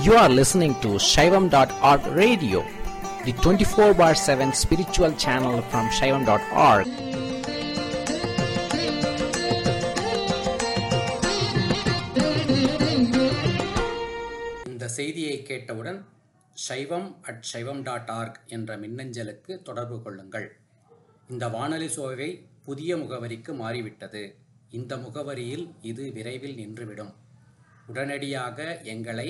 You are listening to Shaivam.org radio, the 24/7 spiritual channel from Shaivam.org. இந்த செய்தியை கேட்டவுடன் shaivam@shaivam.org என்ற மின்னஞ்சலுக்கு தொடர்பு கொள்ளுங்கள். இந்த வானொலி சேவை புதிய முகவரிக்கு மாறிவிட்டது. இந்த முகவரியில் இது விரைவில் நின்றுவிடும். உடனடியாக எங்களை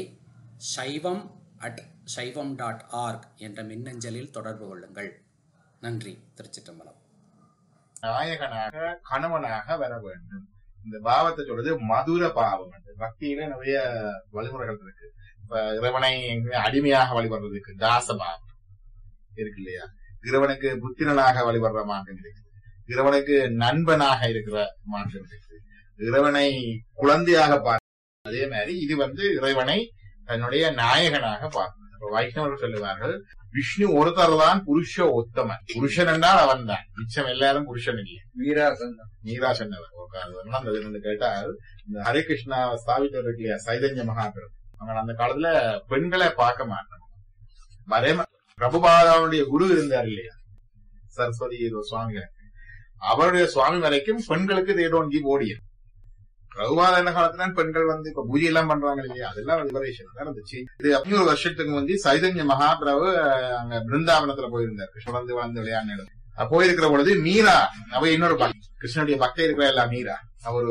shaivam@shaivam.org என்ற மின்னஞ்சலில் தொடர்பு கொள்ளுங்கள். நன்றி. திருச்சிற்றம்பலம். நாயகனாக கணவனாக வர வேண்டும். இந்த பாவத்தை சொல்றது மதுர பாவம். பக்தியில நிறைய வழிமுறைகள் இருக்கு. இப்ப இறைவனை அடிமையாக வழிபடுறதுக்கு தாசபாவம் இருக்கு இல்லையா? இறைவனுக்கு புத்திரனாக வழிபடுற மார்க்கம் இருக்கு. இறைவனுக்கு நண்பனாக இருக்கிற மார்க்கம் இருக்கு. இறைவனை குழந்தையாக பார்க்க. அதே மாதிரி இது இறைவனை தன்னுடைய நாயகனாக பார்க்கணும். வைஷ்ணவர்கள் சொல்லுவார்கள், விஷ்ணு ஒருத்தர் தான் புருஷ உத்தமன். புருஷன் என்றால் அவன் தான், மிச்சம் எல்லாரும் புருஷன் இல்லை. மீரா சொன்னவர் கேட்டால், இந்த ஹரே கிருஷ்ணா ஸ்தாபித்தவர் இருக்கு இல்லையா, சைதன்ய மகாபிரபு, அவங்க அந்த காலத்துல பெண்களை பார்க்க மாட்டாங்க. அதே பிரபுபாதாவுடைய குரு இருந்தார் இல்லையா, சரஸ்வதி சுவாமிகள், அவருடைய சுவாமி வரைக்கும் பெண்களுக்கு they don't give audience. Prabhupada என்ன காலத்துல பெண்கள் இப்ப பூஜை எல்லாம் பண்றாங்க இல்லையா, அதெல்லாம் லிபரேஷன் தான் இருந்துச்சு. இது 500 வருஷத்துக்கு சைதன்ய மகாபிரபு அங்க பிருந்தாவனத்துல போயிருந்தார், கிருஷ்ணன் வளர்ந்து விளையாண்டு போயிருக்கிற பொழுது மீரா, அவ இன்னொரு கிருஷ்ணனுடைய பக்தை இருக்கிற எல்லாம் மீரா, அவரு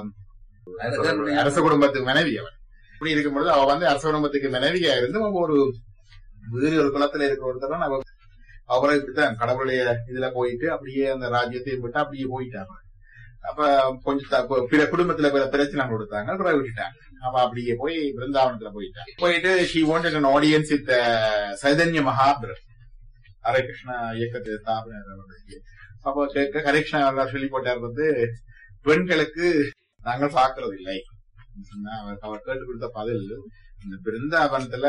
அரச குடும்பத்துக்கு மனைவி. அவன் இப்படி இருக்கும் பொழுது அவ அரச குடும்பத்துக்கு மனைவியா இருந்து ஒரு வேறு ஒரு குலத்துல இருக்கிற ஒருத்தர் அவரை இப்படித்தான் கடவுளுடைய இதுல போயிட்டு அப்படியே அந்த ராஜ்யத்தையும் விட்டு அப்படியே போயிட்டாங்க. அப்ப கொஞ்சம் பிற குடும்பத்துல பிரச்சனை கொடுத்தாங்க, பிறகு விட்டுட்டாங்க. அவ அப்படியே போய் பிருந்தாவனத்துல போயிட்டு she wanted an audience with Chaitanya Mahaprabhu, Hare Krishna இயக்கத்தை ஸ்தாபனை. அப்போ ஹரே கிருஷ்ணா சொல்லி போட்டார், பெண்களுக்கு நாங்கள் பாக்குறது இல்லை. அவர் கேட்டு கொடுத்த பதில், இந்த பிருந்தாவனத்துல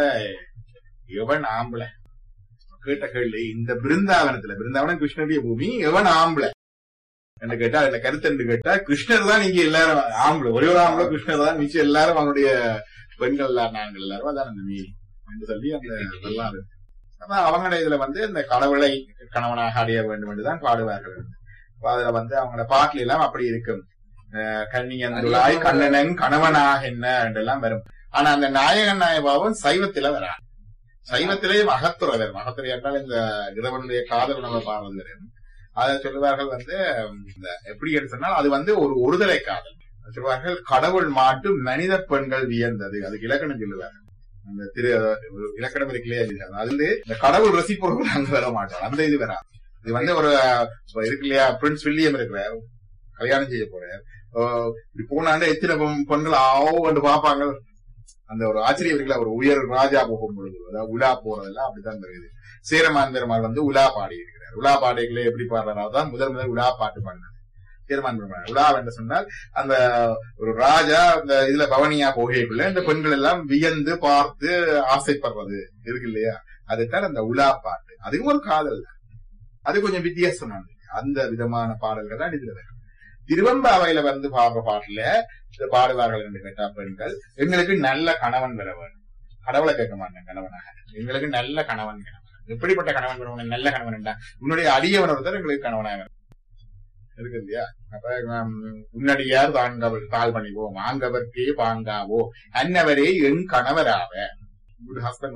எவன் ஆம்பளை கேட்ட கேள்வி, இந்த பிருந்தாவனம் கிருஷ்ணனுடைய பூமி, எவன் ஆம்பளை என்ன கேட்டா, இந்த கருத்து என்று கேட்டா, கிருஷ்ணர் தான் இங்க எல்லாரும் ஆம்பளை, ஒரே ஒரு ஆம்பளை கிருஷ்ணர் தான், மிச்சம் எல்லாரும் அவனுடைய பெண்கள் நாங்கள் எல்லாரும் அதான் அந்த மீறி என்று சொல்லி அந்த வரலாறு. அவங்களோட இதுல இந்த கடவுளை கணவனாக அடைய வேண்டும் என்றுதான் பாடுவார்கள். அதுல அவங்களோட பாட்டுல எல்லாம் அப்படி இருக்கும், கன்னியந்துளாய் கண்ணனன் கணவனாக என்ன என்றெல்லாம் வரும். ஆனா அந்த நாயகன் நாயபாவம் சைவத்தில வரா. சைவத்திலேயே மகத்துறை வரும். மகத்துறை என்றால் இந்த இறைவனுடைய காதல் உணவை பாடுறது வரும். அதை சொல்லுவார்கள் எப்படி சொன்னால், அது ஒரு ஒருதலை காதல் சொல்லுவார்கள். கடவுள் மாட்டு மனித பெண்கள் வியந்தது, அதுக்கு இலக்கணம் சொல்லுவார்கள். அந்த இலக்கணம் இருக்குல்லையா, அது இந்த கடவுள் ரசிப்பவர்கள் அங்க வர மாட்டார், அந்த இது வரா. இது ஒரு இருக்கு இல்லையா, பிரின்ஸ் வில்லியம் இருக்கிறார், கல்யாணம் செய்ய போறார். இப்படி போனாண்ட எத்தனை பெண்கள் ஆவோன்னு பாப்பாங்க. அந்த ஒரு ஆச்சரியம் இருக்குல்ல, ஒரு உயர் ராஜா போகும் பொழுது, அதாவது உலா போறதெல்லாம் அப்படித்தான் தெரியுது. சேரமான் பெருமாள் உலா பாடி இருக்கிறார். உலா பாடைகளை எப்படி பாடுறாதான் முதல் உலா பாட்டு பாடினார் சேரமான் பெருமாள். உலா என்று சொன்னால் அந்த ஒரு ராஜா அந்த இதுல பவனியா போகைக்குள்ள இந்த பெண்கள் எல்லாம் வியந்து பார்த்து ஆசைப்படுறது இருக்கு இல்லையா, அதுதான் அந்த உலா பாட்டு. அதுவும் ஒரு காதல் தான், அது கொஞ்சம் வித்தியாசமானது. அந்த விதமான பாடல்கள் தான் இதுல வரும். திருவம்பாவையில பாடுற பாட்டுல பாடுவார்கள் என்று கேட்டா, பெண்கள் எங்களுக்கு நல்ல கணவன் பெற வேண்டும், கடவுளை கேட்க மாட்டேன் கணவனாக, எங்களுக்கு நல்ல கணவன். எப்படிப்பட்ட கணவன் பெறவன்? நல்ல கணவன் என்றா உன்னுடைய அடியவன் ஒருத்தர் எங்களுக்கு கணவனாக இருக்கு இல்லையா. அப்ப உன்னடியார் தாழ் பணிவோம், ஆங்கவர்க்கே பாங்காவோ, அன்னவரே என் கணவராவ, ஹஸ்பண்ட்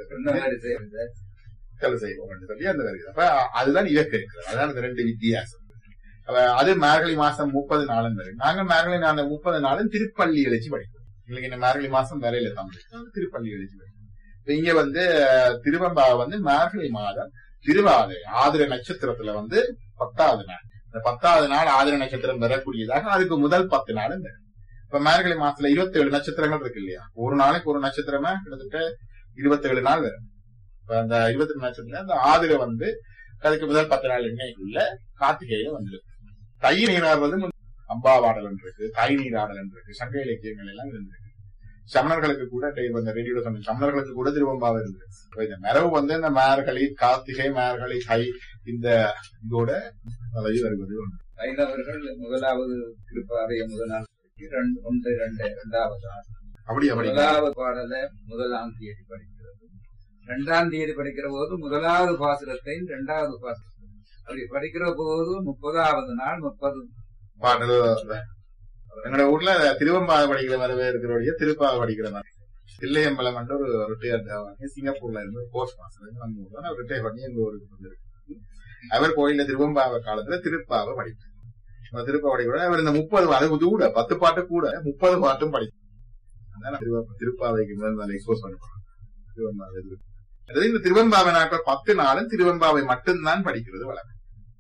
செய்வோம் என்று சொல்லி அந்த வருகிறது. அப்ப அதுதான் இலக்கு இருக்கிறது. அதான் இந்த ரெண்டு வித்தியாசம். அது மார்கழி மாசம் 30 நாளும் வரும். நாங்க மார்கழி 30 நாளும் திருப்பள்ளி எழுச்சி படிப்போம். எங்களுக்கு இந்த மார்கழி மாசம் வரையில தமிழ் திருப்பள்ளி எழுச்சி படிப்போம். இங்க திருவம்பாவை மார்கழி மாதம் திருவாதிரை ஆதிர நட்சத்திரத்துல 10வது நாள். இந்த 10வது நாள் ஆதிர நட்சத்திரம் வரக்கூடியதாக அதுக்கு முதல் 10 நாளும் வரும். இப்ப மார்கழி மாசத்துல 27 நட்சத்திரங்கள் இருக்கு இல்லையா, ஒரு நாளைக்கு ஒரு நட்சத்திரமா கிட்டத்தட்ட 27 நாள் வரும். இப்ப அந்த 27 நட்சத்திரம் அந்த ஆதிர அதுக்கு முதல் 10 நாள் எண்ணெய்க்குள்ள கார்த்திகையில வந்துருக்கு. தை நீராடுவது அம்பாவாடல் இருக்கு, தை நீராடல் இருக்கு, சங்க இலக்கியங்கள் எல்லாம் இருந்திருக்கு. சமணர்களுக்கு கூட ரேடியோ சொன்ன சமணர்களுக்கு கூட திருவம்பாவை இருந்திருக்கு. இந்த மரபு இந்த மார்கழி கார்த்திகை மார்கழி தை இந்த இதோட வருவது ஒன்று. வைணவர்கள் முதலாவது திருப்பாவைய முதல் நாள் 1, 2 2வது நாள் அப்படியா முதலாவது பாடல முதலாம் தேதி படிக்கிறது, 2ஆம் தேதி படிக்கிற போது முதலாவது பாசுரத்தை 2வது பாசுரத்தை அப்படி படிக்கிற போது 30வது நாள் 30 பாடல். எங்களோட ஊர்ல திருவம்பாவை படிக்கிற மாதிரி இருக்கிற திருப்பாவை படிக்கிற மாதிரி தில்லையம்பலம் என்று ஒரு ரிட்டையர்ட் சிங்கப்பூர்ல இருந்து போஸ்ட் மாஸ்டர் நம்ம ஊர்ல அவர் ரிட்டையர் பண்ணி எங்க ஊருக்கு வந்திருக்கு. அவர் கோயில்ல திருவம்பாவை காலத்துல திருப்பாவை படிப்பார். திருப்பாவை படிக்க அவர் இந்த 30 அது கூட 10 பாட்டு கூட 30 பாட்டும் படிப்பார். திருப்பாவைக்கு முதல் எக்ஸ்போஸ் பண்ணுவாங்க. திருவம்பாவை இந்த திருவம்பாவை நாட்கள் 10 நாளும் திருவம்பாவை மட்டும்தான் படிக்கிறது வழக்கம்.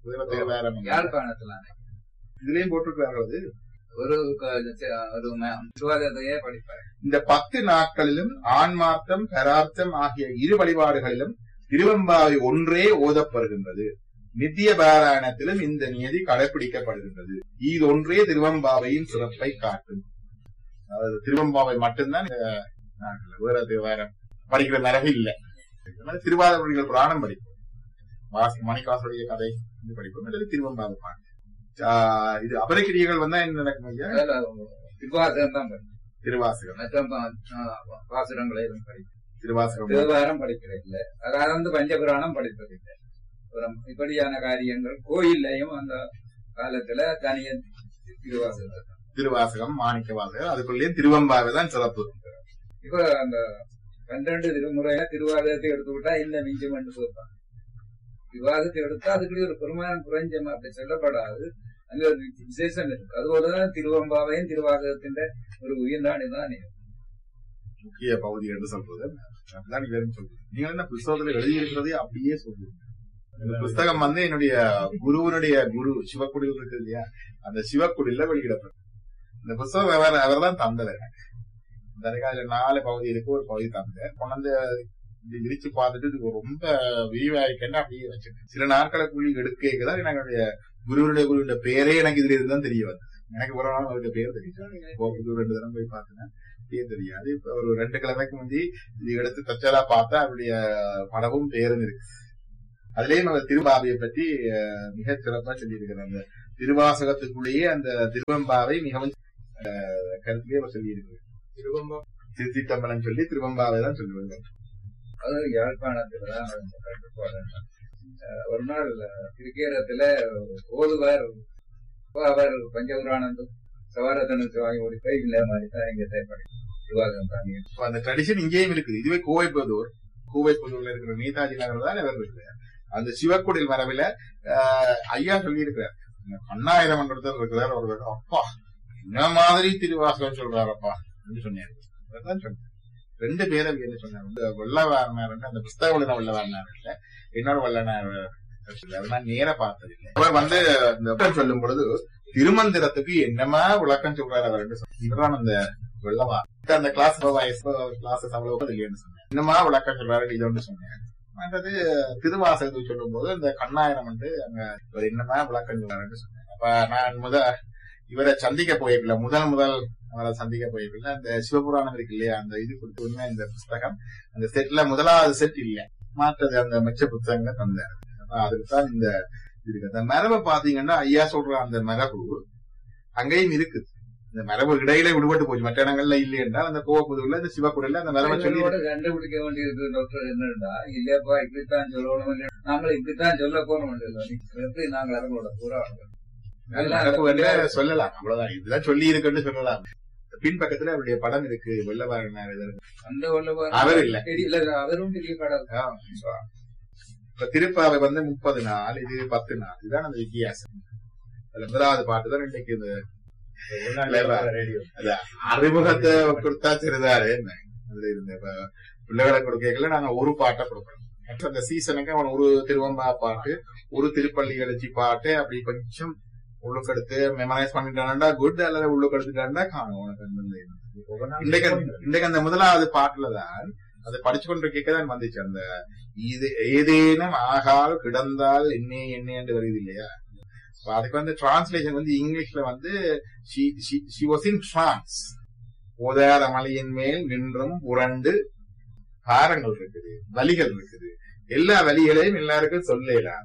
இதுலயும் போட்டிருக்காங்க ஒரு திருவாதிரையே படிப்பார். இந்த 10 நாட்களிலும் ஆன்மார்த்தம் பரார்த்தம் ஆகிய இரு வழிபாடுகளிலும் திருவம்பாவை ஒன்றே ஓதப்படுகின்றது. நித்திய பாராயணத்திலும் இந்த நியதி கடைபிடிக்கப்படுகின்றது. இது ஒன்றே திருவம்பாவையின் சிறப்பை காட்டும். அதாவது திருவம்பாவை மட்டும்தான் வேற படிக்கிற மரபு இல்லை. திருவாதிரைகள் புராணம் படிப்போம், மணிக்காசுடைய கதை படிப்போம், அல்லது திருவம்பாவை பாட்டு. இது அபரக்கிரியர்கள் வந்தா என்ன நடக்கும் ஐயா? திருவாசகம் தான் திருவாசகம் பாசுரங்களை திருவாசகம் தேவாரம் படிக்கிறதில்லை, அதாவது பஞ்சபுராணம் படிப்பதில்லை. இப்படியான காரியங்கள் கோயில்லையும் அந்த காலத்துல தனிய திருவாசகம் மாணிக்க வாசகம் அதுக்குள்ளேயும் திருவம்பாவை தான் சிறப்பு. இப்ப அந்த 12 திருமுறையில திருவாதகத்தை எடுத்துக்கிட்டா இந்த மிஞ்சம் என்று சொல்றாங்க. விவாதத்தை எடுத்தா அதுக்குள்ளே ஒரு பெருமானம் குறைஞ்சமா அப்படி சொல்லப்படாது, அங்க ஒரு விசேஷம் இருக்கு. அதுபோலதான் திருவம்பாவையும் திருவாதகத்தின் ஒரு உயிர்நாடுதான் முக்கிய பகுதி என்று சொல்றது. நீங்க என்ன புத்தகத்துல எழுதியிருக்கிறதே அப்படியே சொல்றீங்க. இந்த புஸ்தகம் என்னுடைய குருவனுடைய குரு சிவக்குடியில் இருக்கு இல்லையா, அந்த சிவக்குடியில வெளியிடப்படும். இந்த புஸ்தகம் அவர் தான் தந்தது எனக்கு. இந்த 4 பகுதி இருக்கு, ஒரு பகுதி தந்த கொண்டு விரிச்சு பார்த்துட்டு இது ரொம்ப விரிவாயிருக்கேன்னு அப்படியே வச்சிருக்கேன். சில நாட்களுக்குள்ளி எடுக்கதான் என்னுடைய குருவுடைய பேரே எனக்கு இதுல இருந்துதான் தெரிய வந்தது. எனக்கு ஒரு நாள் அவருடைய பேர் தெரியும், 2 தரம் போய் பார்த்தேன், பேர் தெரியாது. இப்ப ஒரு 2 கிழமைக்கு முந்தி இது எடுத்து தச்சலா பார்த்தா அவருடைய படமும் பேரும் இருக்கு. அதுலயும் அவர் திருவாவையை பற்றி மிக சிறப்பா சொல்லியிருக்கிறார். அந்த திருவாசகத்துக்குள்ளேயே அந்த திருவம்பாவை மிகவும் கருத்திலே அவர் சொல்லியிருக்கிறார். திருச்சித்தம்பலம் சொல்லி திருவம்பாவை தான் சொல்லுவாங்க. அது யாழ்ப்பாணத்துலதான் கட்டுப்பாடு. ஒரு நாள் திருக்கேரத்துல ஓதுவார் அவர் பஞ்சபுராணந்தும் சவாரத்தனுக்கு வாங்கி ஓடி போய் இல்ல மாதிரி தான் இங்க தேவைப்படும் விவாதம் தாங்க. அந்த ட்ரெடிஷன் இங்கேயும் இருக்குது. இதுவே கோவைப்புதூர்ல இருக்கிற நேதாஜி நகர் தான் அவர் இருக்கிறார். அந்த சிவக்குடில் மரபில ஐயா சொல்லி இருக்கிறார், அண்ணாயிரம் மன்றத்தில் இருக்கிறார். ஒரு அப்பா என்ன மாதிரி திருவாசகம் சொல்றாரப்பா என்று சொன்னார். 2 பேரை என்ன சொன்னார், வெள்ளவாரனார் அந்த புஸ்தக வெள்ளவாரனார் இல்ல, இன்னொரு வல்லனார் நேர பார்த்ததில்லை. அவர் சொல்லும் பொழுது திருமந்திரத்துக்கு என்னமா விளக்கம் சொல்றாரு அவர் என்று இவர்தான் அந்த வெள்ளவா அந்த கிளாஸ் அவ்வளவு இல்லைன்னு சொன்னேன். என்னமா விளக்கம் சொல்றாரு இதோன்னு சொன்னேன். மற்றது திருவாசகத்துக்கு சொல்லும் போது இந்த கண்ணாயிரம் அங்க இவர் என்னமா விளக்கம் சொல்றாருன்னு சொன்னேன். அப்ப நான் இவரை சந்திக்க போயிருக்கல, முதல் அவரை சந்திக்க போயிருக்கல. அந்த சிவபுராணம் இருக்கு இல்லையா, அந்த இது கொடுத்து உண்மை இந்த புஸ்தகம் அந்த செட்ல முதலாவது செட் இல்ல, மாற்றது அந்த மிச்ச புத்தகங்கள் தந்தாரு. அதுக்குதான் இந்த இருக்கு. அந்த மரபை பாத்தீங்கன்னா ஐயா சொல்ற அந்த மரபு அங்கேயும் இருக்குது. இந்த மரபு இடையில விடுபட்டு போச்சு, மற்ற இடங்கள்ல இல்லை என்றால் அந்த கோவப்புதூர்ல இந்த சிவக்குடியில அந்த மரபை சொல்லி கண்டுபிடிக்க வேண்டியிருக்கு. டாக்டர் என்னடா இல்லப்பா இப்படித்தான் சொல்லணும், இல்லை நாங்கள் இப்படித்தான் சொல்ல போறோம், நாங்கள் அவங்களோட பூரா சொல்லலாம். அவ்வளவுதான், இதுதான் சொல்லி இருக்குன்னு சொல்லலாம். பின்பக்கத்துல அவருடைய படம் இருக்கு, வெள்ளவாரனார். அவர் இல்ல, அவரும் பெரிய படம். திருப்பாவை 30 நாள், இது 10 நாள். இதுதான் அந்த வித்தியாசம். முதலாவது பாட்டுதான் இன்னைக்கு இந்த அறிமுகத்தை கொடுத்தா சிறிதாரு. அதுல இருந்த பிள்ளைகளை கொடுக்கல நாங்க ஒரு பாட்டை கொடுக்கணும். அந்த சீசனுக்கு அவன் ஒரு திருவம்பா பாட்டு, ஒரு திருப்பள்ளி எழுச்சி பாட்டு, அப்படி கொஞ்சம் உள்ளுக்கு எடுத்து மெமரைஸ் பண்ணிட்டான்டா குட், அல்லது உள்ளுக்கு எடுத்துட்டான்டா காணும். உனக்கு இன்றைக்கு அந்த முதலாவது பாட்டுலதான் அதை படிச்சு கொண்டு கேட்கதான் வந்துச்சு. அந்த இது ஏதேனும் ஆகால் கிடந்தால் என்ன என்று வருது இல்லையா, அதுக்கு டிரான்ஸ்லேஷன் இங்கிலீஷ்ல she was in trance. ஓதாத மலையின் மேல் நின்றும் புரண்டு காரங்கள் இருக்குது, வலிகள் இருக்குது, எல்லா வலிகளையும் எல்லாருக்கும் சொல்லலாம்.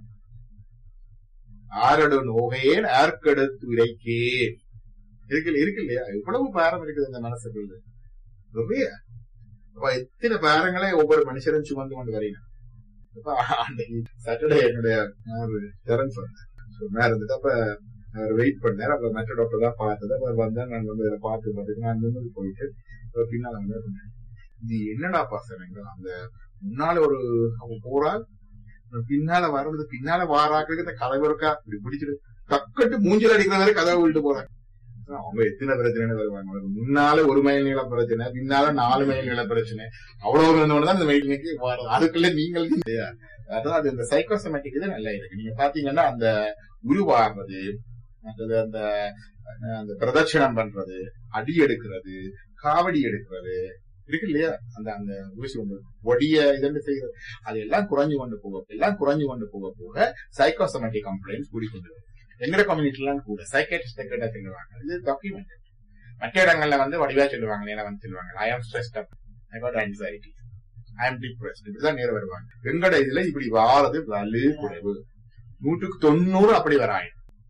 ஆரடு நோகையேன் ஆர்க்கெடுத்து இறைக்கேன் இருக்கு இல்லையா, இவ்வளவு பாரம் இருக்குது இந்த மனசுக்குள்ள. நிறைய. அப்ப எத்தனை பேரங்களே ஒவ்வொரு மனுஷரும் சுமந்து கொண்டு வரீங்க. அன்னைக்கு சாட்டர்டே என்னுடைய டெரன்ஸ் வந்து இருந்துட்டு அப்ப வெயிட் பண்ணேன். அப்ப மற்ற டாக்டர் தான் பார்த்தது. அப்ப வந்தா நான் வந்து அதை பார்த்து நான் நின்று போயிட்டு பின்னால வந்து இது என்னடா பாசனங்க அந்த முன்னால ஒரு அவங்க போறாள் பின்னால வர்றது பின்னால வாராக்களுக்கு இந்த கதவு இருக்கா இப்படி பிடிச்சிட்டு டக்கட்டு மூஞ்சில் அடிக்கிற வரை கதவை விட்டு போறாங்க. அவங்க எத்தனை பிரச்சனைன்னு வருவாங்க. முன்னால 1 மைல் நீள பிரச்சனை, பின்னால 4 மைல் நீள பிரச்சனை, அவ்வளவு தான் இந்த மைலுக்கு வரும். அதுக்குள்ள நீங்கள் அதான் அது இந்த சைக்கோசோமேட்டிக் இது நல்லா இருக்கு. நீங்க பாத்தீங்கன்னா அந்த உருவாகிறது, மற்றது அந்த பிரதட்சணம் பண்றது, அடி எடுக்கிறது, காவடி எடுக்கிறது இருக்கு இல்லையா, அந்த அந்த ஊசி ஒன்று ஒடிய இதென்று செய்யறது, அது எல்லாம் குறைஞ்சு கொண்டு போக சைக்கோசோமேட்டிக் கம்ப்ளைண்ட்ஸ் கூடிக்கொண்டு வரும். எங்கட கம்யூனிட்டிலாம் கூட சைக்காட்ரிஸ்ட் கிட்ட சொல்லுவாங்க, இது டாக்குமெண்ட். மற்ற இடங்கள்ல வந்து வடிவா சொல்லுவாங்க, நேரம் வந்து சொல்லுவாங்க, ஐ ஆம் stressed up, I got anxiety, ஐ ஆம் டிப்ரெஸ்ட், இப்படிதான் நேரம் வருவாங்க. எங்கட இதுல இப்படி வாரது வலு குறைவு. 100க்கு 90 அப்படி வராங்க.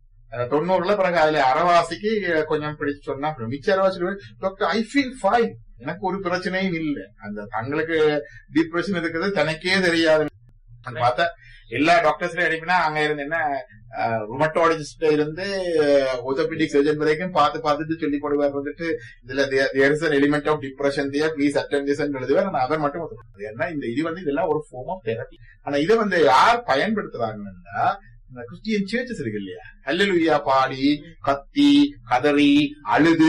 90ல பிறகு அதுல அரைவாசிக்கு கொஞ்சம் பிடிச்சு சொன்னா மிச்ச அரைவாசி டாக்டர் ஐ ஃபீல் ஃபைன், எனக்கு ஒரு பிரச்சனையும் இல்லை. அந்த தங்களுக்கு டிப்ரெஷன் இருக்கிறது தனக்கே தெரியாது. பார்த்தா எல்லா டாக்டர்ஸ்லயும் அனுப்பினா அங்க இருந்து என்ன ருமட்டாலஜிஸ்ட் இருந்து orthopedic சர்ஜன் வரைக்கும் பார்த்துட்டு சொல்லி போடுவார் வந்துட்டு இதுல there is an element of depression there, please attend this ன்னு எழுதுவார். ஆனா அவர் மட்டும் ஏன்னா இந்த இது வந்து இதெல்லாம் ஒரு ஃபார்ம் ஆஃப் தெரப்பி. ஆனா இதை வந்து யார் பயன்படுத்துறாங்கன்னா கிறிஸ்டியன் சர்ச்சஸ் இருக்கு இல்லையா, ஹல்லேலூயா பாடி கத்தி கதறி அழுது,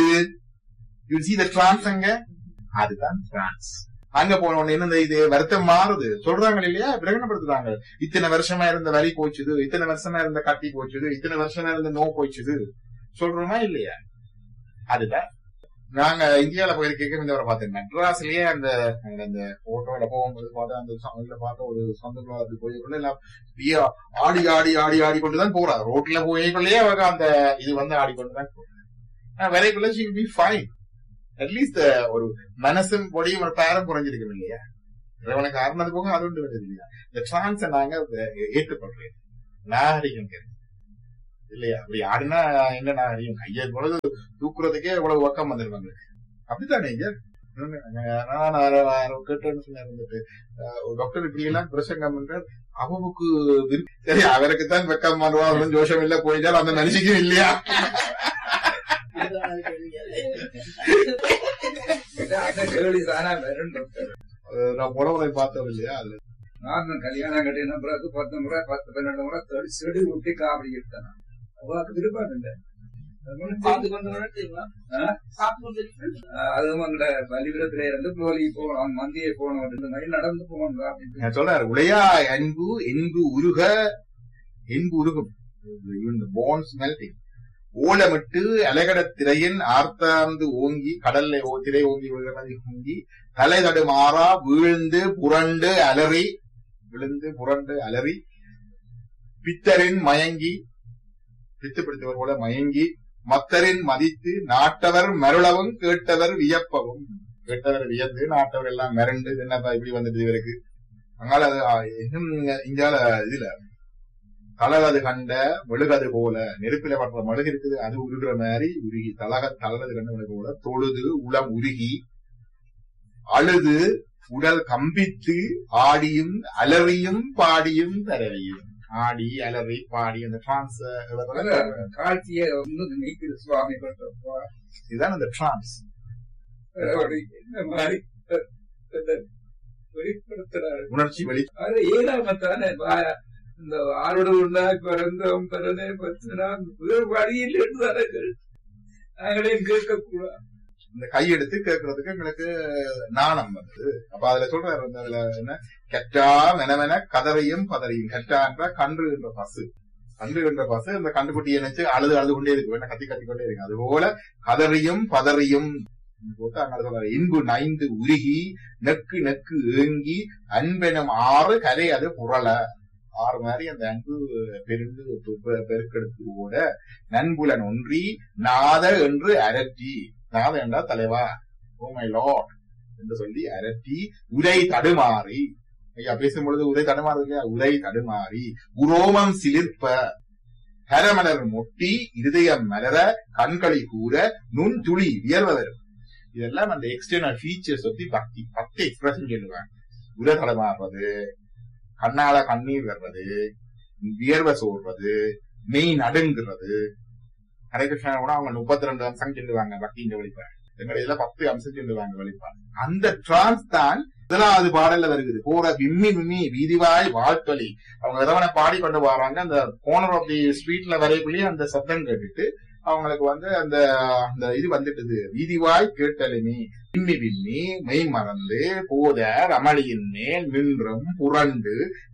யூ see the trance அங்க, அதுதான் trance. அங்க போன உடனே என்ன இது வருத்தம் மாறுது சொல்றாங்க இல்லையா, பிரகடனப்படுத்துறாங்க. இத்தனை வருஷமா இருந்த வலி போச்சுது, இத்தனை வருஷமா இருந்த கட்டி போச்சுது, இத்தனை வருஷமா இருந்த நோ போச்சுது சொல்றோமா இல்லையா. அதுதான் நாங்க இந்தியாவில போயிருக்க இந்த பார்த்தேன். மெட்ராஸ்லயே அந்த போட்டோல போகும்போது பார்த்தா அந்த பார்த்த ஒரு சொந்த போய்க்குள்ள எல்லாம் ஆடி ஆடி ஆடி ஆடி கொண்டுதான் போறாரு. ரோட்ல போய்க்குள்ளேயே அவங்க அந்த இது வந்து ஆடிக்கொண்டுதான் போறாங்க. வரைக்குள்ள she will be fine. At least ஒரு மனசும் பொடியும் ஒரு பேரம் குறைஞ்சிருக்கும் இல்லையா, இறைவனுக்கு ஆறுனது போக அது ஒன்று வருது இல்லையா. இந்த டிரான்ஸை நாங்க ஏற்றுக்கொள்றேன், நாகரிகம் இல்லையா. அப்படி ஆடுனா என்ன நாகரிகம், கையை பொழுது தூக்குறதுக்கே இவ்வளவு ஒக்கம் வந்துருவாங்க. அப்படித்தானே இங்க நான் கேட்டேன்னு சொன்ன ஒரு டாக்டர் இப்படி எல்லாம் பிரசங்கம் பண்றார், அவனுக்கு சரி அவருக்குத்தான் வெக்கம் பண்ணுவா, ஜோஷம் இல்ல போயிட்டாலும் அந்த மனுஷிக்கும் இல்லையா. நான் புடவை பார்த்தோம் இல்லையா, அதுல நான் கல்யாணம் கட்டின பிறகு 10 முறை 10-12 முறை செடி விட்டு காவடி எடுத்தேன். அவருக்கு விருப்பம் இல்லை. அதுவும் அங்க பலிபுரத்துல இருந்து கோழி போகணும், மந்தியை போகணும், நடந்து போகணும் அப்படின்னு சொல்றாரு. உடையா என்பு உருகும், போன்ஸ் மெல்டிங், ஓலமிட்டு அலகட திரையின் ஆர்த்தாந்து ஓங்கி கடல்ல திரை ஓங்கி ஓங்கி தலை தடுமாறா விழுந்து புரண்டு அலறி பித்தரின் மயங்கி, பித்து பிடித்தவர் போல மயங்கி, மத்தரின் மதித்து நாட்டவர் மருளவும் கேட்டவர் வியப்பவும், கேட்டவர் வியந்து நாட்டவர் எல்லாம் மிரண்டு என்னப்பா இப்படி வந்துட்டு இவருக்கு. அதனால அது இந்தியால இதுல தலகது கண்ட மெழுகது போல, நெருப்பில படுற மெழுகு இருக்குது அது உருகிற மாதிரி உருகி தலகது கண்ட மெழுகு போல தொழுது உளம் உருகி அழுது உடல் கம்பித்து ஆடியும் அலறியும் பாடியும் தரவியும், ஆடி அலறி பாடி அந்த டிரான்ஸ் காட்சியை நீக்குது சுவாமி. இதுதான் அந்த டிரான்ஸ் வெளிப்படுத்துறாரு, உணர்ச்சி வெளி. அது ஏழாமத்தானே இந்த ஆரோடு உண்டாய் பிறந்தோம் பிறந்தே பத்தினா வழியில் நாங்களே கேட்கக்கூடாது. இந்த கையெடுத்து கேட்கறதுக்கு எங்களுக்கு நாணம் வந்தது. அப்ப அதுல சொல்றாரு, அதுல என்ன கெட்டா மெனவென கதறையும் பதறையும், கெட்டா என்ற கன்று என்ற பசு, அந்த கண்டுக்குட்டியை நினைச்சு அழுது கொண்டே இருக்கு, வேணா கத்தி கொண்டே இருக்கு. அது போல கதறியும் பதறியும் போட்டு அங்க சொல்றாரு, இன்பு நைந்து உருகி நெக்கு நெக்கு ஏங்கி அன்பெனும் ஆறு கரை அது புரள, ஆறு மாதிரி அந்த அன்பு பெருந்து பெருக்கெடுத்து ஓட நண்புலன் ஒன்றி நாத என்று அரட்டி, நாத என்றா தலைவா, ஓ மை லார்ட் என்று சொல்லி அரட்டி உரை தடுமாறி, ஐயா பேசும்பொழுது உரை தடுமாறு இல்லையா, உரை தடுமாறி உரோமம் சிலிர்ப்ப ஹரமலர் மொட்டி இருதயம் மலர கண்களி கூற நுண் துளி வியர்வதரும். இதெல்லாம் அந்த எக்ஸ்டர்னல் ஃபீச்சர்ஸ் பத்தி பக்தி 10 எக்ஸ்பிரஷன் சொல்லுவாங்க. உலகடமாடுறது, கண்ணால கண்ணீர் வர்றது, வியர்வை சோர்றது, மெய் நடுங்கிறது. ஹரேகிருஷ்ணா கூட அவங்க 32 அம்சம் சொல்லுவாங்க பக்தின்ற வெளிப்பாடு. எங்களை இதுல 10 அம்சம் சொல்லுவாங்க வெளிப்பாடு. அந்த டிரான்ஸ் தான் முதலாவது பாடல்ல வருகிறது. போற விம்மி விம்மி வீதிவாய் வாழ்த்தொலி. அவங்க இறைவனை பாடி கொண்டு வராங்க. அந்த கோனர் ஆஃப் தி ஸ்ட்ரீட்ல வரைக்குள்ளேயே அந்த சத்தம் கேட்டுட்டு அவங்களுக்கு அந்த அந்த இது வந்துட்டுது. வீதிவாய் கேட்டலுமி விம்மி விம்மி மெய் மறந்து போதர் அமளியின் மேல் நின்றும் புரண்டு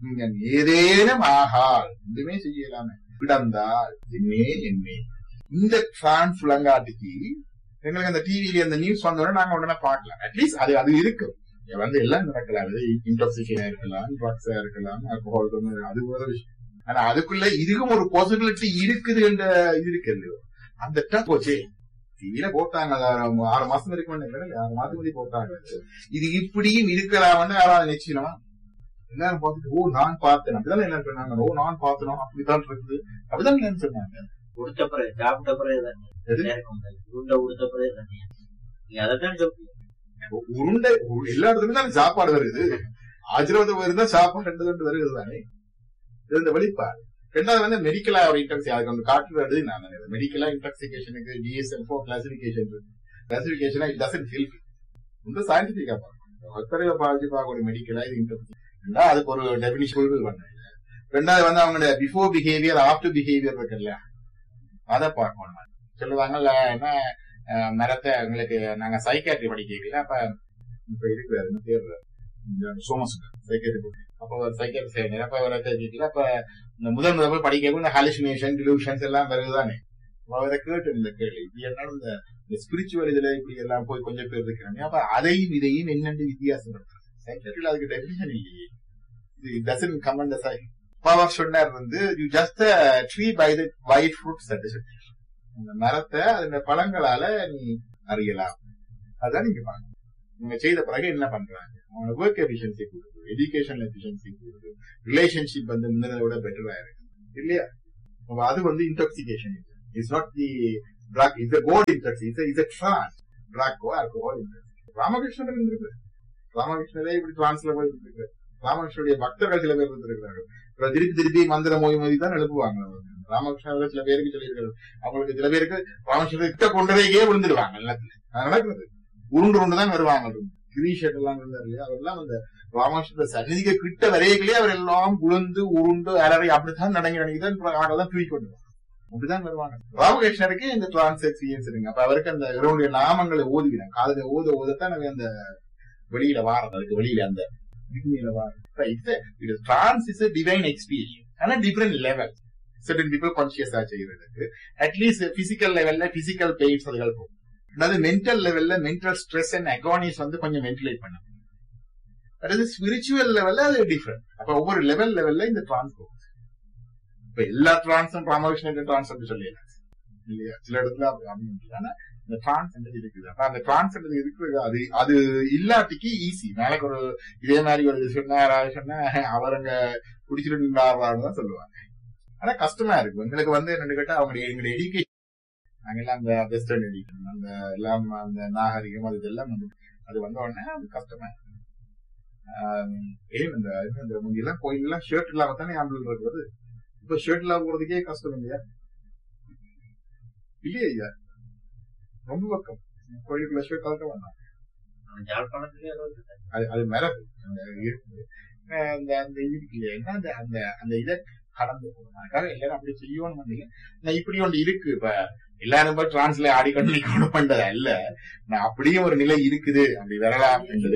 ஏதேனும் ஆகால் எதுவுமே செய்யலாமே விடந்தால் என்னே என்னே. இந்த டிரான்ஸ் விளங்காட்டுக்கு எங்களுக்கு அந்த டிவில அந்த நியூஸ் வந்தோடனே நாங்க உடனே பார்க்கலாம். அட்லீஸ்ட் அது இருக்கு. எல்லாம் நடக்கலாம். இன்டாக்சிகேஷன் இருக்கலாம், ட்ரக்ஸா இருக்கலாம், ஆல்கஹால், அது ஒரு விஷயம். ஆனா அதுக்குள்ள இதுக்கும் ஒரு பாசிபிலிட்டி இருக்குது என்ற இது இருக்குது. அந்த டம் போச்சு. டிவில போட்டாங்க 6 மாசம் இருக்கு, 6 மாசம் முன்னாடி போட்டாங்க. இது இப்படியும் இருக்கலாம்னு யாராவது நிச்சயமா எல்லாரும் பார்த்துட்டு நான் பார்த்தேன் அப்படிதான் என்ன சொன்னாங்க. நான் பார்த்தேன் அப்படித்தான் இருக்குது அப்படிதான் என்ன சொன்னாங்க. உடுத்த பிறகு சாப்பிட்ட பிறகு உருண்டை உடுத்த பிறகு நீங்க அதைத்தான் சொல்றீங்க. உருண்டை எல்லா இடத்துலயும் தான் சாப்பாடு வருது. ஆஜீர்வாதம் இருந்தா சாப்பாடு 2 வருகிறது தானே. இந்த வெளிப்பாடு. ரெண்டாவது மெடிக்கலா ஒரு இன்டாக்சி அதுக்கு வந்து காட்டுறது. நான் மெடிக்கலா இன்டாக்சிகேஷனுக்கு DSM-4 classification கிளாசிபிகேஷனா it doesn't help. ரொம்ப சயின்டிபிக்கா பார்க்கணும். ஒத்தரையை பார்க்க ஒரு மெடிக்கலா இது இன்டாக்சி அதுக்கு ஒரு டெபினிஷன் பண்ண. ரெண்டாவது அவங்க பிஃபோர் பிஹேவியர் ஆஃப்டர் பிஹேவியர் இருக்கு இல்லையா, அதை பார்க்கணும். சொல்லுவாங்கல்ல என்ன மரத்தை உங்களுக்கு நாங்க சைக்காட்ரி படிக்கல. அப்ப இப்ப இருக்கிறாரு பேர் சோமஸ் சைக்காட்ரி. அப்ப சைக்காட்ரி செய்யணும். அப்ப கேட்கல. அப்ப இந்த முதல் போய் படிக்க இந்த ஹாலுசினேஷன் டிலூஷன்ஸ் எல்லாம் வருதுதானே. அவரை கேட்டு இந்த கேள்வி இப்படி என்னாலும் இந்த ஸ்பிரிச்சுவல் இதுல இப்படி எல்லாம் போய் கொஞ்சம் பேர் இருக்கிறாங்க. அப்ப அதையும் இதையும் என்னென்று வித்தியாசப்படுத்துறது. சைக்காட்ரியில அதுக்கு டெபினிஷன் இல்லையே. இது doesn't come under side. Power சொன்னார் you just tree by the white fruits. அந்த மரத்தை அதோட பழங்களால நீ அறியலாம். அதான் நீங்க பாருங்க. நீங்க செய்த பிறகு என்ன பண்றாங்க, அவங்களோட ஒர்க் எஃபிஷியன்சி கூடுது, எஜுகேஷன் எஃபிஷியன்சி கூடுது, ரிலேஷன்ஷிப் முன்னதை விட பெட்டரா இருக்கு இல்லையா. அது intoxication. It's not the drug, it's a gold intoxication, it's a trance. Drug alcohol intoxication. Ramakrishnan இருக்கு. ராமகிருஷ்ணரே இப்படி டிரான்ஸ்ல போய் இருக்கு. ராமகிருஷ்ணனுடைய பக்தர்கள் சில பேர் இருந்திருக்கிறார்கள். திருப்பி மந்திர மொழி தான் எழுப்புவாங்க. ராமகிருஷ்ணன் சில பேருக்கு சொல்லியிருக்காரு. அவங்களுக்கு சில பேருக்கு ராமகிருஷ்ணன் கிட்ட கொண்டதையே விழுந்துருவாங்க. அது நடக்கிறது. உருண்டு தான் வருவாங்க. கிரீஷட் எல்லாம் இருந்தாரு இல்லையா, அவரெல்லாம் அந்த ராமகிருஷ்ண சன்னிதிக்கு கிட்ட வரையிலே அவர் எல்லாம் உளுந்து உருண்டு அலறி அப்படித்தான் நடங்கிதான் தூக்கி கொண்டு அப்படிதான் வருவாங்க. ராமகிருஷ்ணருக்கு இந்த டிரான்ஸ் எக்ஸ்பீரியன்ஸ் இருக்கு. அப்ப அவருக்கு அந்த இவருடைய நாமங்களை ஓதுவிடும். காதலை ஓதத்தான் அந்த வெளியில வாரம். அதுக்கு வெளியில அந்த trance is a divine experience and a different level. Certain people conscious ஆ செய்யறதுக்கு அட்லீஸ்ட் பிசிக்கல் லெவல்ல பிசிக்கல் பெயின்ஸ் அதுகள் போகும். அதாவது மென்டல் லெவல்ல மென்டல் ஸ்ட்ரெஸ் அண்ட் அகானிஸ் கொஞ்சம் வென்டிலேட் பண்ணும். அதாவது ஸ்பிரிச்சுவல் லெவல்ல அது டிஃபரெண்ட். அப்ப ஒவ்வொரு லெவல்ல இந்த டிரான்ஸ் போகும். இப்ப எல்லா டிரான்ஸும் ராமகிருஷ்ணன் டிரான்ஸ் அப்படி சொல்லிடலாம் இல்லையா. சில இடத்துல அப்படி ஆனா இந்த டிரான்ஸ் இருக்குது. அப்ப அந்த டிரான்ஸ் இருக்குது. அது இல்லாட்டிக்கு ஈஸி. நாளைக்கு ஒரு இதே மாதிரி ஒரு சொன்ன அவருங்க குடிச்சிருந்தாருன்னு தான் சொல்லுவாங்க. ஆனா கஷ்டமா இருக்கு எங்களுக்கு. என்னன்னு கேட்டா எங்களுடைய எஜுகேஷன் நாங்கெல்லாம் அந்த வெஸ்டர்ன் எஜுகேஷன் அந்த எல்லாம் அந்த நாகரிகம் அது இதெல்லாம் அது உடனே அது கஷ்டமா இருக்கு. ஏன் இந்த முன்னெல்லாம் கோயில் எல்லாம் ஷர்ட் இல்லாம தானே ஆம்பளை இருக்கிறது. இப்ப ஷர்ட் இல்லாம போறதுக்கே கஷ்டம் இல்லையா இல்லையா. ரொம்ப பக்கம் கோயிலுக்குள்ள ஷர்ட் கலக்க வேண்டாம். அது மரபு அந்த இருக்கு இல்லையா. அந்த இதை கடந்து போறதுக்காக எல்லாரும் அப்படி செய்யணும் பண்ணீங்க. நான் இப்படி ஒன்று இருக்கு. இப்ப எல்லாரும் போய் டிரான்ஸ்ல ஆடிக்கொண்டு நிக்க பண்றது அல்ல. நான் அப்படியும் ஒரு நிலை இருக்குது அப்படி வரலாம் என்பது.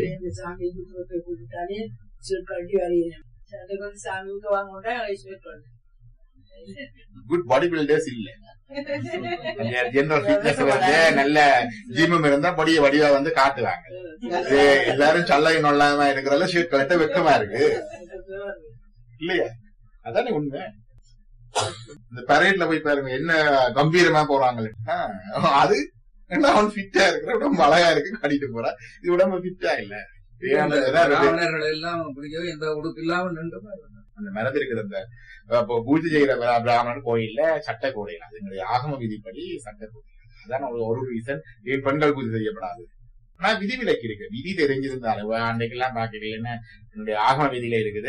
குட் பாடி பில்டர்ஸ் இல்ல. ஜெனரல் ஃபிட்னஸ் நல்ல ஜிம்மும் இருந்தா பொடிய வடிவா காட்டுவாங்க. எல்லாரும் சல்லை நொல்லாம இருக்கிறதால ஷர்ட் கலட்ட வெக்கமா இருக்கு இல்லையா. அதானே உண்மை. இந்த பரேட்ல போய் பாருங்க என்ன கம்பீரமா போறாங்களே. அது என்ன அவன் ஃபிட்டா இருக்கிற உடம்பு அழகா இருக்கு காட்டிட்டு போறா. இது உடம்பு ஃபிட்டா இல்ல. எல்லாம் பிடிக்கவே எந்த உடுப்பு இல்லாம நின்று அந்த மரத்து இருக்குது. அந்த பூஜை செய்யற பிராமணன் கோயில்ல சட்டை கோடையில அது ஆகம விதிப்படி சட்டை கோடை. அதான் ஒரு ரீசன். பெண்கள் பூஜை செய்யப்படாது. ஆனா விதிவிலக்கு இருக்கு. விதி தெரிஞ்சிருந்தாலும் அன்றைக்கெல்லாம் பாக்கிறீங்கன்னா என்னுடைய ஆகம விதியில இருக்குது,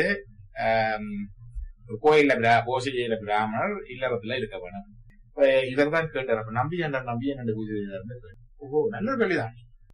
கோயில்ல பூஜை செய்யற பிராமணர் இல்லறத்துல இருக்க வேணும். இப்ப இதற்தான் கேட்டார், அப்ப நம்பி என்ன பூஜை செய்யறாரு? ஓஹோ, நல்ல ஒரு கேள்விதான்.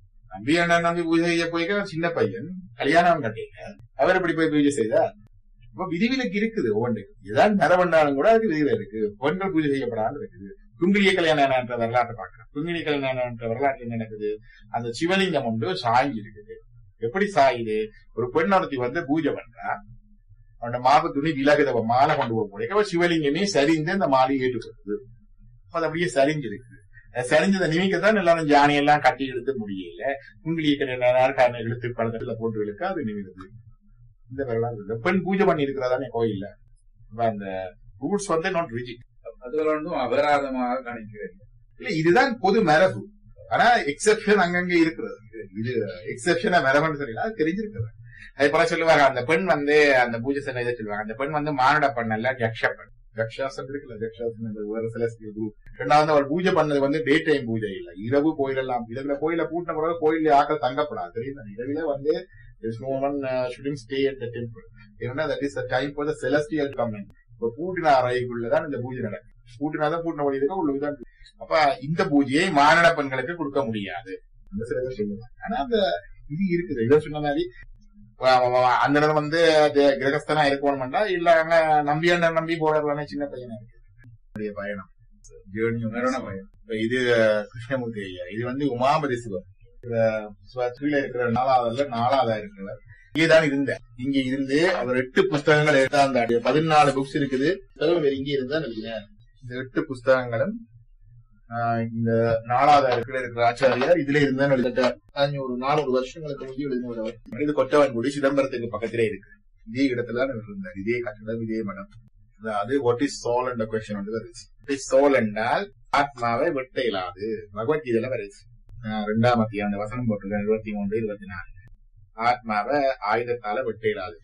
நம்பி பூஜை செய்ய போய்க்க சின்ன பையன் கல்யாணம் கட்டிங்க, அவர் எப்படி போய் பூஜை செய்தார்? இப்ப விதிவிலக்கு இருக்குது ஒவ்வொன்றுக்கு. ஏதாவது நரவண்டாலும் கூட அதுக்கு விதிவில இருக்கு. பெண்கள் பூஜை செய்யப்படாமல் இருக்குது. குங்கிலிய கல்யாணம் என்ற வரலாற்றை பார்க்கிறோம். குங்கிலிய கல்யாணம் என்ற வரலாற்று என்ன நடக்குது? அந்த சிவலிங்கம் ஒன்று சாய்ஞ்சி இருக்குது. எப்படி சாயுது? ஒரு பெண் ஒருத்தி பூஜை பண்றா, அவனோட மாவு துணி விலகுத மாலை கொண்டு போக முடியும், சிவலிங்கமே சரிந்து அந்த மாலையை ஏற்றுக்கொடுக்குது. அது அப்படியே சரிஞ்சிருக்கு. சரிஞ்சதை நிமிக்கத்தான் எல்லாரும் ஜானி எல்லாம் கட்டி இழுத்து முடியல. குங்கிலிய கல்யாணம் இழுத்து பழத்துல போட்டு இழுக்க அது நிமிடுது. இந்த வரலாறு பெண் பூஜை பண்ணி இருக்கிறதானே கோயில்ல. அந்த ரூல்ஸ் நாட் ரிஜிட், அது அபராதமாக கணிக்கிறேன். இல்ல, இதுதான் பொது மரபு. ஆனா எக்ஸெப்ஷன் அங்கங்க இருக்கிறது. இது எக்ஸெப்ஷனா மரபுன்னு சொல்லல, அது தெரிஞ்சிருக்கிறது. அது போல சொல்லுவாங்க, அந்த பெண் அந்த பூஜை செய்ய இதை சொல்லுவாங்க, அந்த பெண் மானுட பெண் அல்ல, யக்ஷ பெண். யக்ஷாசன் இருக்குல்ல, யக்ஷாசன் வேற செலஸ்டியல் குரூப். ரெண்டாவது அவள் பூஜை பண்ணது டே டைம் பூஜை இல்ல, இரவு கோயிலெல்லாம். இதுல கோயில பூட்டின பிறகு கோயில ஆக்கள் தங்கப்படாது, தெரியும். இரவில there's no one shouldn't stay at the temple. ஏன்னா that is the time for the celestial coming. இப்ப பூட்டின அறைக்குள்ளதான் இந்த பூஜை நடக்கும். பூட்டினாதான் பூட்டின வழி இருக்க உள்ளதான். அப்ப இந்த பூஜையை மானிட பெண்களுக்கு கொடுக்க முடியாது அந்த சில சொல்லுவாங்க. ஆனா அந்த இது இருக்குது. இதை சொன்ன மாதிரி அந்த நேரம் கிரகஸ்தனா இருக்கணும்டா இல்ல அங்க நம்பி போடலானே சின்ன பையனா இருக்கு பயணம் பயணம். இது கிருஷ்ணமூர்த்தி ஐயா, இது உமாபதி சிவம் கீழே இருக்கிற 4ஆவதா இருக்கிறார். இங்கேதான் இருந்தேன். இங்க இருந்து அவர் 8 புஸ்தகங்கள் எடுத்தாந்த 14 புக்ஸ் இருக்குது. இங்க இருந்தா நினைக்கிறேன். இந்த 8 புஸ்தகங்களும் இந்த 4ஆவதா இருக்கிற ஆச்சாரியார் இதுல இருந்தா எழுதிட்டார். ஒரு 400 வருஷங்களுக்கு முந்தைய எழுதினவர். இது கொட்டவன்குடி சிதம்பரத்துக்கு பக்கத்திலே இருக்கு. இதே இடத்துல இருந்தார். இதே கட்டடம், இதே மடம். அது வாட் இஸ் சோல் என்ற கொஸ்டின் வருது. சோல் என்றால் ஆத்மாவை வெட்ட இயலாது. பகவத்கீதையில வருது. 2ஆம் அத்தியாயம் வசனம் போட்டிருக்கேன் 23, 24. ஆத்மாவை ஆயுதத்தால வெட்ட இயலாது.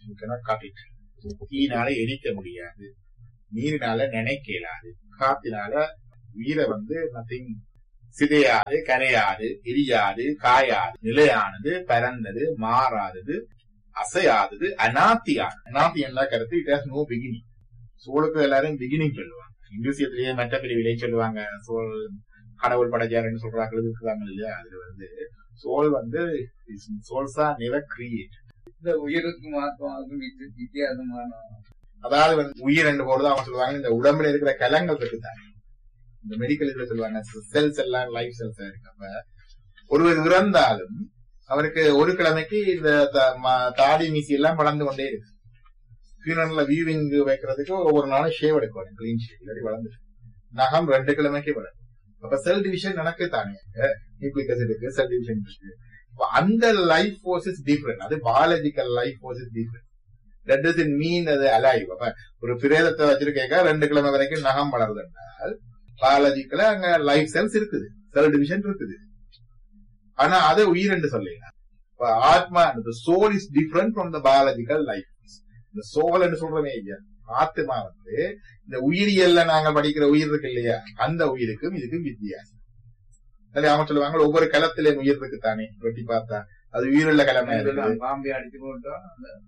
தீனால எரிக்க முடியாது, நீரினால நினைக்க இயலாது, காத்தினால வீர நத்திங் சிதையாது, கரையாது, எரியாது, காயாது, நிலையானது, பரந்தது, மாறாதது, அசையாதது, அநாத்தியானது. அநாத்தி என்ன கருத்து? It has no beginning. சோளுக்கு எல்லாரும் பிகினிங் சொல்லுவாங்க. இங்கிலீஷிலேயே மற்ற பிரிவிலே சொல்லுவாங்க. சோல் கடவுள் படைச்சாருன்னு சொல்றாங்க இருக்கிறாங்க இல்லையா? அதுல சோல் சோல்ஸா நெவர் கிரியேட். இந்த உயிருக்கும் ஆத்மாவுக்கும் வித்தியாசமான, அதாவது உயிர் என்று போறது அவங்க சொல்லுவாங்க இந்த உடம்புல இருக்கிற கலங்கள் இருக்குதாங்க. இந்த மெடிக்கல் இதுல சொல்லுவாங்க செல்ஸ் எல்லாம் லைஃப் செல்ஸ் இருக்கு. அப்ப ஒருவர் இறந்தாலும் அவருக்கு ஒரு கிழமைக்கு இந்த தாடி மீசி எல்லாம் வளர்ந்து கொண்டே இருக்கு. ஃபியூனரல்ல வியூவிங் வைக்கிறதுக்கு ஒவ்வொரு நாளும் ஷேவ் எடுக்கணும், கிளீன் ஷேவ். இல்லாட்டி வளர்ந்து நகம் 2 கிழமைக்கு வளரும். அப்ப செல் டிவிஷன் நடக்கு தானே, நியூக்ளிக் ஆசிட் இருக்கு, செல் டிவிஷன் இருக்கு. அந்த லைஃப் ஃபோர்ஸ் இஸ் டிஃபரெண்ட். அது biological life force is different. That doesn't mean அது அலைவ். அப்ப ஒரு பிரேதத்தை வச்சிருக்க 2 கிழமை வரைக்கும் நகம் வளருதுன்றால் பயாலஜிக்கலா அங்க லைஃப் செல்ஸ் இருக்குது, செல் டிவிஷன் இருக்குது. ஆனா அதை உயிர் என்று சொல்லலாம். ஆத்மா, soul is different from the biological life. இந்த சோல் என்று சொல்றமே இல்லையா, ஆத்மா இந்த உயிரியல்ல நாங்க படிக்கிற உயிர் இருக்கு இல்லையா, அந்த உயிருக்கும் இதுக்கும் வித்தியாசம். அவங்க சொல்லுவாங்க ஒவ்வொரு களத்திலேயும் உயிர் இருக்கு தானே, வெட்டி பார்த்தா அது உயிருள்ள கிழமை. பாம்பே அடிச்சு போட்டோம்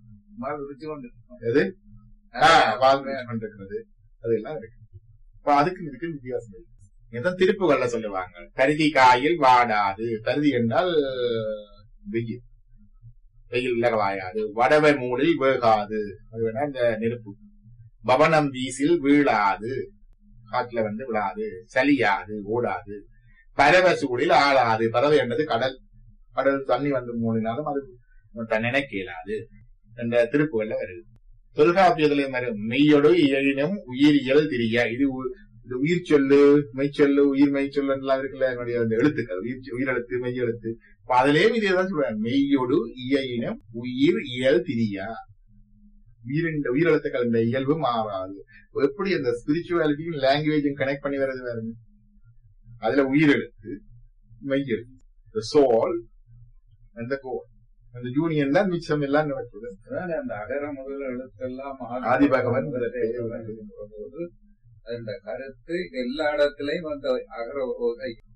கொண்டிருக்கிறது அதெல்லாம் இருக்கு. அதுக்கு இதுக்கு வித்தியாசம் இருக்கு. இதான் திருப்புகள்ல சொல்லுவாங்க, பருதி காயில் வாடாது. பருதி என்றால் வெயில், வெயில் இலகவாயாது. வடவை மூடில் வேகாது, அது வேணா இந்த நெருப்பு. பவனம் வீசில் வீழாது, காட்டுல விழாது. சலியாது, ஓடாது. பறவை சூடில் ஆளாது. பறவை என்றது கடல். கடல் தண்ணி மூடினாலும் அது நினைக்க இயலாது என்ற திருப்புகள்ல வருது. தொல்காப்பியத்திலையும் வரும் மெய்யொடு இயலினும் உயிரியல் திரிய. இது உயிர் சொல்லு, மெய்ச்சொல்லு, உயிர் மெய்ச்சொல்லு எல்லாம் இருக்குல்ல, என்னுடைய அந்த எழுத்துக்கள், உயிரெழுத்து, மெய்யெழுத்து. அதுலயும் இதேதான் சொல்றாங்க, மெய்யொடு இயலினும் உயிர் இயல் திரியா. உயிரெழுத்துக்கள் இந்த இயல்பு மாறாது. எப்படி அந்த ஸ்பிரிச்சுவாலிட்டியும் லாங்குவேஜும் கனெக்ட் பண்ணி வர்றது பாருங்க. அதுல உயிரெழுத்து, மெய்யெழுத்து, சோல், அந்த கோல், அந்த யூனியன் தான் மிச்சம் எல்லாம் நடக்குது. அந்த அகர முதல் எழுத்தெல்லாம் ஆதிபகவன் அந்த கருத்து எல்லா இடத்திலையும் அந்த அகர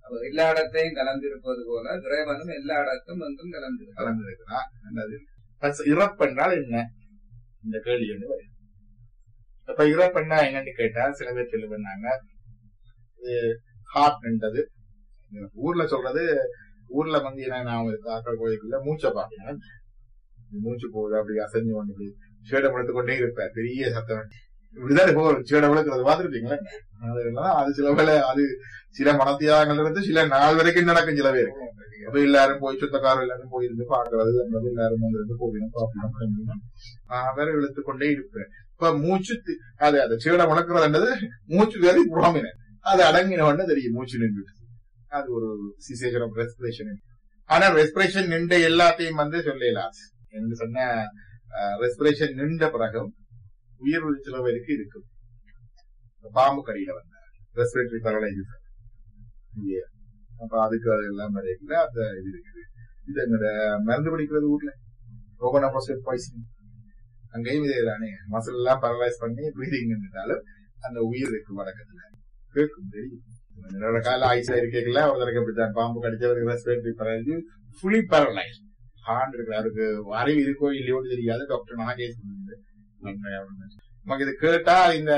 அப்ப எல்லா இடத்தையும் கலந்திருப்பது போல இறைவனும் எல்லா இடத்தும் என்றும் கலந்திருக்கிறான். இறப்பென்றால் என்ன இந்த கேள்வி வந்து வருது. இப்ப இறப்பெண்ணா என்னன்னு கேட்டா சில பேர் சொல்லி பண்ணாங்க ஹார்ட்ன்றது ஊர்ல சொல்றது. ஊர்ல வந்து என்ன ஆக்கள் கோயிலுக்குள்ள மூச்சை பாத்தீங்கன்னா மூச்சு போகுது அப்படி அசைஞ்சு கொண்டு சேடம் எடுத்துக்கொண்டே இருப்பேன். பெரிய சத்தம் இப்படிதான் போகும். சேடம் விளக்குறது பாத்துருப்பீங்களா? அது சில வேலை அது சில மனத்தியாகங்கள் இருந்து சில நாள் வரைக்கும் நடக்கும். சில பேர் அப்ப எல்லாரும் போய் சொந்தக்காரர் எல்லாரும் போயிருந்து பாக்குறது எல்லாரும் வந்து போகணும் பாப்போம் வேற இழுத்துக்கொண்டே இருப்பேன். இப்ப மூச்சு அது அது சேடம் வளர்க்கறதுன்றது மூச்சு வேற புறாமின அது அடங்கினவன்னு தெரியும். மூச்சு நின்று அது ஒரு சிசேஷன் ஆஃப் ரெஸ்பிரேஷன். ஆனா ரெஸ்பிரேஷன் நின்ற எல்லாத்தையும் வந்து சொல்லலாம் என்று சொன்ன ரெஸ்பிரேஷன் நின்ற பிறகு உயிர் சில பேருக்கு இருக்கு. பாம்பு கடியில வந்த ரெஸ்பிரேட்டரி பேரலைசேஷன் அப்ப அதுக்கு எல்லாம் வரைக்குள்ள அந்த இது இருக்குது. இது எங்களோட மருந்து பிடிக்கிறது ஊர்ல பாய்சனிங் அங்கேயும் இதே தானே. மசில் எல்லாம் பேரலைஸ் பண்ணி பிரீதிங் இருந்தாலும் அந்த உயிர் இருக்கு வழக்கத்துல கேட்கும் தெரியும். என்னோட கால ஐஸ்ல இருக்கல ஒருத்தருக்கு அப்படித்தான் பாம்பு கடிச்சவருக்கு respiratory paralyse fully paralyse heart இருக்கு. அதுக்கு அறிவு இருக்கோ இல்லையோ தெரியாது. டாக்டர் நாகேஷ் நமக்கு இது கேட்டா இந்த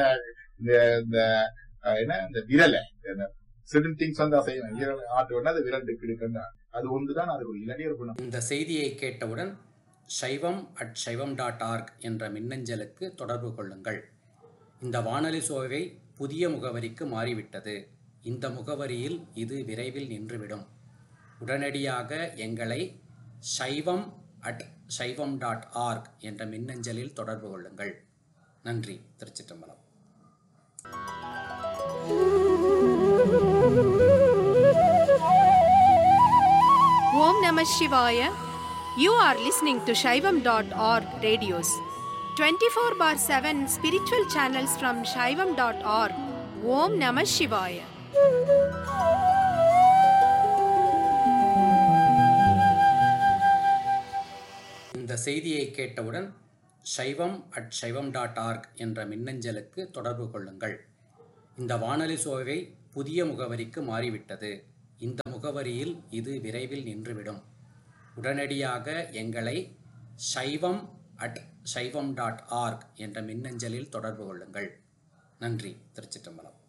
என்ன இந்த விரலை certain things வந்து அசையும் ஆட்டு அது விரல் எடுக்கின்ற அது ஒன்றுதான் அதுக்கு ஒரு இலடிய இருக்கணும். இந்த செய்தியை கேட்டவுடன் shaivam@shaivam.org என்ற மின்னஞ்சலுக்கு தொடர்பு கொள்ளுங்கள். இந்த வானொலி சோவை புதிய முகவரிக்கு மாறிவிட்டது. இந்த முகவரியில் இது விரைவில் நின்றுவிடும். உடனடியாக எங்களை shaivam@shaivam.org என்ற மின்னஞ்சலில் தொடர்பு கொள்ளுங்கள். நன்றி. திருச்சிற்றம்பலம். Om Namah Shivaya. You are listening to Shaivam.org radios. 24/7 spiritual channels from Shaivam.org. Om Namah Shivaya. இந்த செய்தியை கேட்டவுடன் shaivam@shaivam.org என்ற மின்னஞ்சலுக்கு தொடர்பு கொள்ளுங்கள். இந்த வானொலி சோவை புதிய முகவரிக்கு மாறிவிட்டது. இந்த முகவரியில் இது விரைவில் நின்றுவிடும். உடனடியாக எங்களை shaivam@shaivam.org என்ற மின்னஞ்சலில் தொடர்பு கொள்ளுங்கள். நன்றி. திருச்சிற்றம்பலம்.